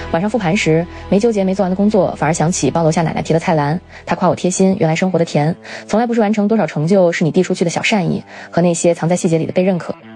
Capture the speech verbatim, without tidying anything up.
晚上复盘时，没纠结没做完的工作，反而想起帮楼下奶奶提了菜篮，她夸我贴心，原来生活的甜。从来不是完成多少成就，是你递出去的小善意和那些藏在细节里的被认可。